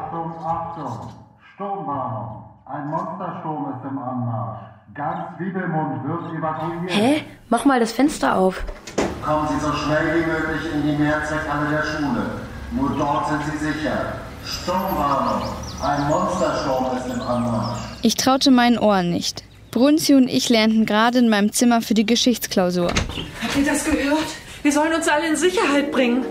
Achtung, Achtung! Sturmwarnung! Ein Monstersturm ist im Anmarsch. Ganz Zwiebelmund wird evakuiert. Hä? Mach mal das Fenster auf. Kommen Sie so schnell wie möglich in die Mehrzweckhalle der Schule. Nur dort sind Sie sicher. Sturmwarnung! Ein Monstersturm ist im Anmarsch. Ich traute meinen Ohren nicht. Brunzi und ich lernten gerade in meinem Zimmer für die Geschichtsklausur. Habt ihr das gehört? Wir sollen uns alle in Sicherheit bringen.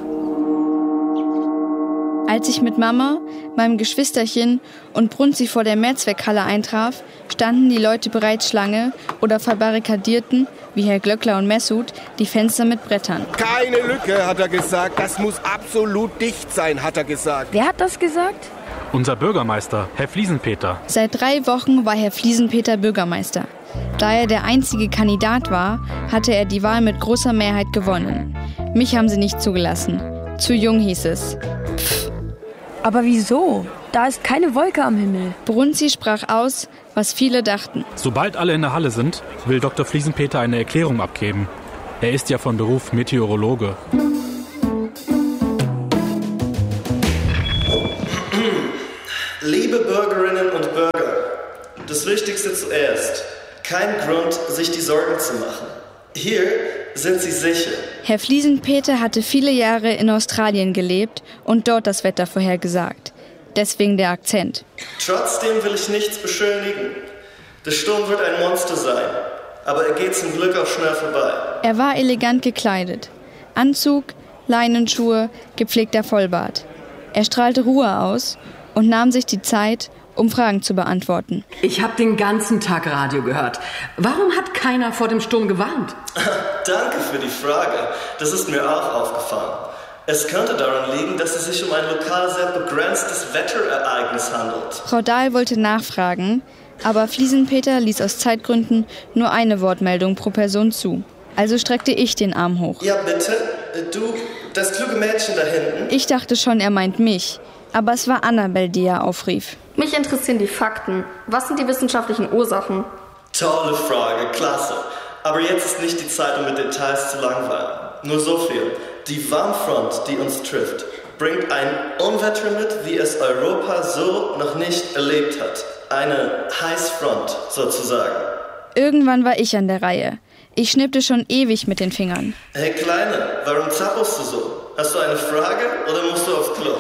Als ich mit Mama, meinem Geschwisterchen und Brunzi vor der Mehrzweckhalle eintraf, standen die Leute bereits Schlange oder verbarrikadierten, wie Herr Glöckler und Mesut, die Fenster mit Brettern. Keine Lücke, hat er gesagt. Das muss absolut dicht sein, hat er gesagt. Wer hat das gesagt? Unser Bürgermeister, Herr Fliesenpeter. Seit 3 Wochen war Herr Fliesenpeter Bürgermeister. Da er der einzige Kandidat war, hatte er die Wahl mit großer Mehrheit gewonnen. Mich haben sie nicht zugelassen. Zu jung hieß es. Pff. Aber wieso? Da ist keine Wolke am Himmel. Brunzi sprach aus, was viele dachten. Sobald alle in der Halle sind, will Dr. Fliesenpeter eine Erklärung abgeben. Er ist ja von Beruf Meteorologe. Liebe Bürgerinnen und Bürger, das Wichtigste zuerst. Kein Grund, sich die Sorgen zu machen. Hier sind Sie sicher. Herr Fliesenpeter hatte viele Jahre in Australien gelebt und dort das Wetter vorhergesagt. Deswegen der Akzent. Trotzdem will ich nichts beschönigen. Der Sturm wird ein Monster sein, aber er geht zum Glück auch schnell vorbei. Er war elegant gekleidet. Anzug, Leinenschuhe, gepflegter Vollbart. Er strahlte Ruhe aus und nahm sich die Zeit, um Fragen zu beantworten. Ich habe den ganzen Tag Radio gehört. Warum hat keiner vor dem Sturm gewarnt? Danke für die Frage. Das ist mir auch aufgefallen. Es könnte daran liegen, dass es sich um ein lokal sehr begrenztes Wetterereignis handelt. Frau Dahl wollte nachfragen, aber Fliesenpeter ließ aus Zeitgründen nur eine Wortmeldung pro Person zu. Also streckte ich den Arm hoch. Ja, bitte? Du, das kluge Mädchen da hinten? Ich dachte schon, er meint mich. Aber es war Annabelle, die er aufrief. Mich interessieren die Fakten. Was sind die wissenschaftlichen Ursachen? Tolle Frage, klasse. Aber jetzt ist nicht die Zeit, um mit Details zu langweilen. Nur so viel. Die Warmfront, die uns trifft, bringt ein Unwetter mit, wie es Europa so noch nicht erlebt hat. Eine Heißfront, sozusagen. Irgendwann war ich an der Reihe. Ich schnippte schon ewig mit den Fingern. Hey Kleine, warum zappelst du so? Hast du eine Frage oder musst du aufs Klo?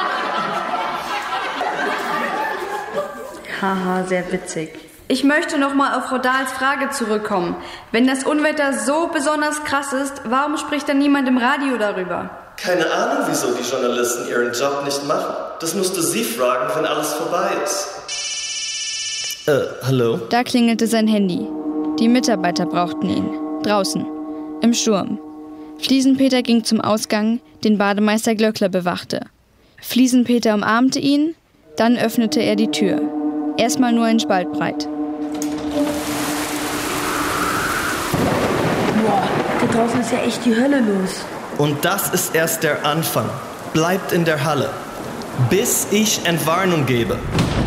Haha, sehr witzig. Ich möchte noch mal auf Frau Dahls Frage zurückkommen. Wenn das Unwetter so besonders krass ist, warum spricht dann niemand im Radio darüber? Keine Ahnung, wieso die Journalisten ihren Job nicht machen. Das musst du sie fragen, wenn alles vorbei ist. Hallo? Da klingelte sein Handy. Die Mitarbeiter brauchten ihn. Draußen. Im Sturm. Fliesenpeter ging zum Ausgang, den Bademeister Glöckler bewachte. Fliesenpeter umarmte ihn, dann öffnete er die Tür. Erstmal nur ein Spalt breit. Boah, da draußen ist ja echt die Hölle los. Und das ist erst der Anfang. Bleibt in der Halle, bis ich Entwarnung gebe.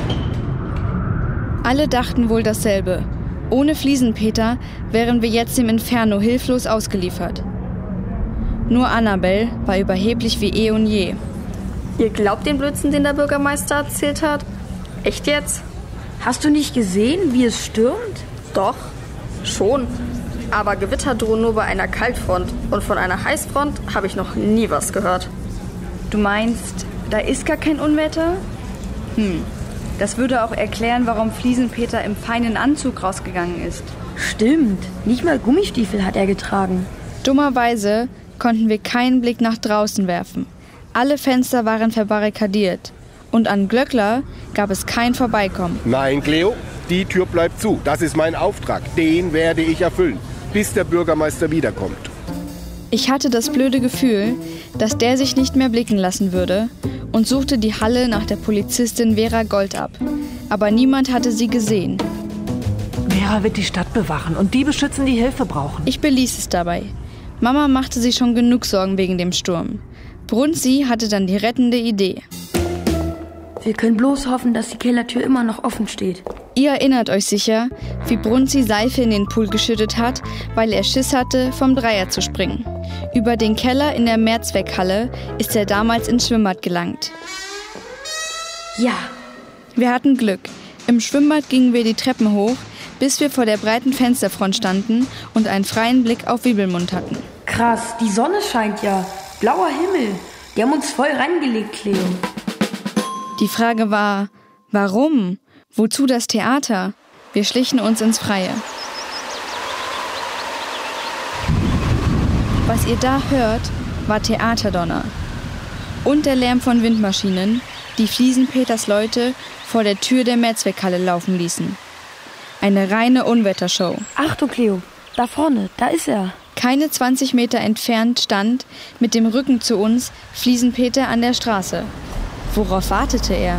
Alle dachten wohl dasselbe. Ohne Fliesenpeter wären wir jetzt dem Inferno hilflos ausgeliefert. Nur Annabelle war überheblich wie eh und je. Ihr glaubt den Blödsinn, den der Bürgermeister erzählt hat? Echt jetzt? Hast du nicht gesehen, wie es stürmt? Doch, schon. Aber Gewitter drohen nur bei einer Kaltfront. Und von einer Heißfront habe ich noch nie was gehört. Du meinst, da ist gar kein Unwetter? Das würde auch erklären, warum Fliesenpeter im feinen Anzug rausgegangen ist. Stimmt, nicht mal Gummistiefel hat er getragen. Dummerweise konnten wir keinen Blick nach draußen werfen. Alle Fenster waren verbarrikadiert. Und an Glöckler gab es kein Vorbeikommen. Nein, Cleo, die Tür bleibt zu. Das ist mein Auftrag. Den werde ich erfüllen, bis der Bürgermeister wiederkommt. Ich hatte das blöde Gefühl, dass der sich nicht mehr blicken lassen würde und suchte die Halle nach der Polizistin Vera Gold ab. Aber niemand hatte sie gesehen. Vera wird die Stadt bewachen und die beschützen, die Hilfe brauchen. Ich beließ es dabei. Mama machte sich schon genug Sorgen wegen dem Sturm. Brunzi hatte dann die rettende Idee. Wir können bloß hoffen, dass die Kellertür immer noch offen steht. Ihr erinnert euch sicher, wie Brunzi Seife in den Pool geschüttet hat, weil er Schiss hatte, vom Dreier zu springen. Über den Keller in der Mehrzweckhalle ist er damals ins Schwimmbad gelangt. Ja. Wir hatten Glück. Im Schwimmbad gingen wir die Treppen hoch, bis wir vor der breiten Fensterfront standen und einen freien Blick auf Wibelmund hatten. Krass, die Sonne scheint ja. Blauer Himmel. Die haben uns voll reingelegt, Cleo. Die Frage war, warum? Wozu das Theater? Wir schlichen uns ins Freie. Was ihr da hört, war Theaterdonner. Und der Lärm von Windmaschinen, die Fliesenpeters Leute vor der Tür der Mehrzweckhalle laufen ließen. Eine reine Unwettershow. Achtung, Cleo, da vorne, da ist er. Keine 20 Meter entfernt stand, mit dem Rücken zu uns, Fliesenpeter an der Straße. Worauf wartete er?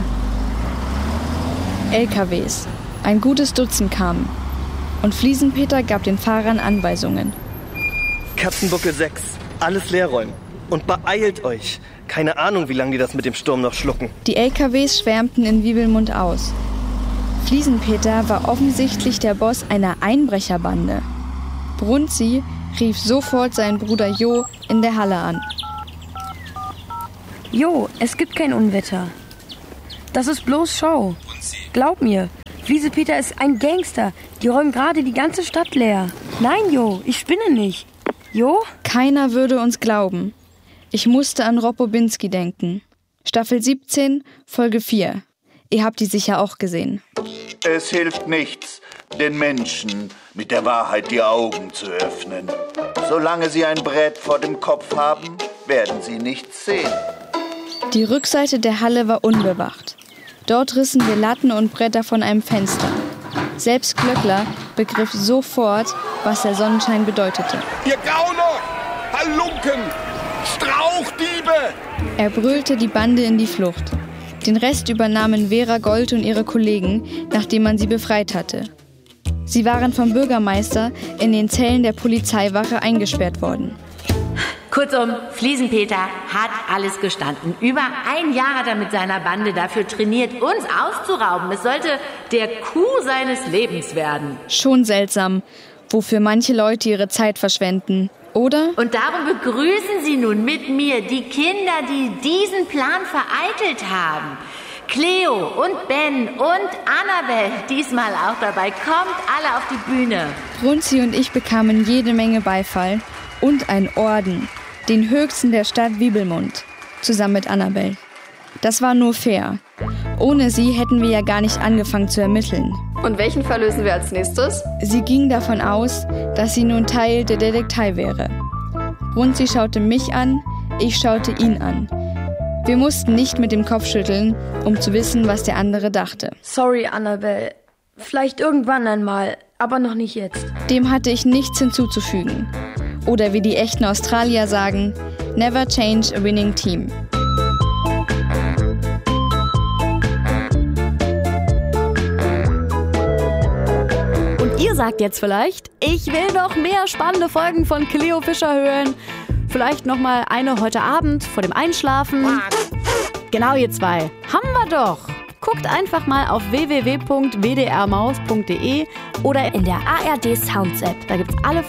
LKWs. Ein gutes Dutzend kamen. Und Fliesenpeter gab den Fahrern Anweisungen. Katzenbuckel 6, alles leer räumen. Und beeilt euch. Keine Ahnung, wie lange die das mit dem Sturm noch schlucken. Die LKWs schwärmten in Wibelmund aus. Fliesenpeter war offensichtlich der Boss einer Einbrecherbande. Brunzi rief sofort seinen Bruder Jo in der Halle an. Jo, es gibt kein Unwetter. Das ist bloß Show. Glaub mir, Fliesenpeter ist ein Gangster. Die räumen gerade die ganze Stadt leer. Nein, Jo, ich spinne nicht. Jo? Keiner würde uns glauben. Ich musste an Rob Bobinski denken. Staffel 17, Folge 4. Ihr habt die sicher auch gesehen. Es hilft nichts, den Menschen mit der Wahrheit die Augen zu öffnen. Solange sie ein Brett vor dem Kopf haben, werden sie nichts sehen. Die Rückseite der Halle war unbewacht. Dort rissen wir Latten und Bretter von einem Fenster. Selbst Glöckler begriff sofort, was der Sonnenschein bedeutete. Ihr Gauner! Halunken! Strauchdiebe! Er brüllte die Bande in die Flucht. Den Rest übernahmen Vera Gold und ihre Kollegen, nachdem man sie befreit hatte. Sie waren vom Bürgermeister in den Zellen der Polizeiwache eingesperrt worden. Kurzum, Fliesenpeter hat alles gestanden. Über ein Jahr hat er mit seiner Bande dafür trainiert, uns auszurauben. Es sollte der Coup seines Lebens werden. Schon seltsam, wofür manche Leute ihre Zeit verschwenden, oder? Und darum begrüßen Sie nun mit mir die Kinder, die diesen Plan vereitelt haben. Cleo und Ben und Annabelle, diesmal auch dabei. Kommt alle auf die Bühne. Brunzi und ich bekamen jede Menge Beifall und einen Orden, den höchsten der Stadt Wibelmund, zusammen mit Annabelle. Das war nur fair. Ohne sie hätten wir ja gar nicht angefangen zu ermitteln. Und welchen Fall lösen wir als nächstes? Sie ging davon aus, dass sie nun Teil der Detektei wäre. Brunzi schaute mich an, ich schaute ihn an. Wir mussten nicht mit dem Kopf schütteln, um zu wissen, was der andere dachte. Sorry, Annabelle. Vielleicht irgendwann einmal, aber noch nicht jetzt. Dem hatte ich nichts hinzuzufügen. Oder wie die echten Australier sagen, never change a winning team. Und ihr sagt jetzt vielleicht, ich will noch mehr spannende Folgen von Cleo Fischer hören. Vielleicht noch mal eine heute Abend vor dem Einschlafen. Genau, ihr zwei. Haben wir doch. Guckt einfach mal auf www.wdrmaus.de oder in der ARD Sounds App. Da gibt's alle